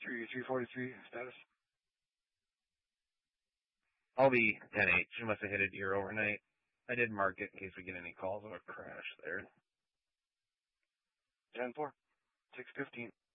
343 status. I'll be 10-8. She must have hit it here overnight. I did mark it in case we get any calls of a crash there. 10-4. 615.